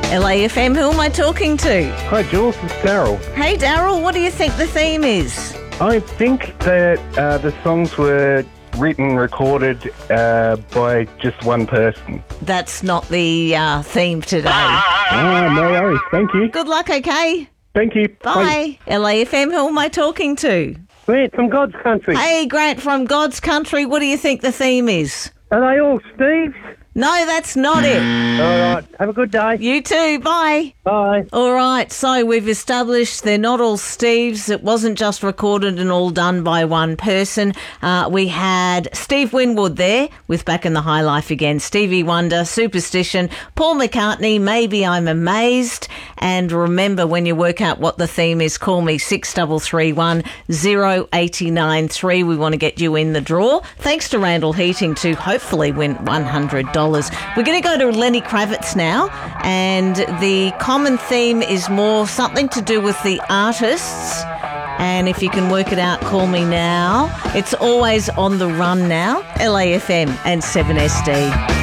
LAFM, who am I talking to? Hi, Jules. It's Daryl. Hey, Daryl, what do you think the theme is? I think that the songs were written, recorded by just one person. That's not the theme today. Ah, no worries. Thank you. Good luck, okay? Thank you. Bye. LAFM, who am I talking to? Grant from God's Country. Hey, Grant from God's Country, what do you think the theme is? Are they all Steve's? No, that's not it. All right. Have a good day. You too, bye. Bye. All right, so we've established they're not all Steve's. It wasn't just recorded and all done by one person. We had Steve Winwood there with Back in the High Life Again, Stevie Wonder, Superstition, Paul McCartney, Maybe I'm Amazed. And remember, when you work out what the theme is, call me 6331 0893. We want to get you in the draw. Thanks to Randall Heating to hopefully win $100. We're going to go to Lenny Kravitz now, and the common theme is more something to do with the artists. And if you can work it out, call me now. It's always on the run now. LAFM and 7SD.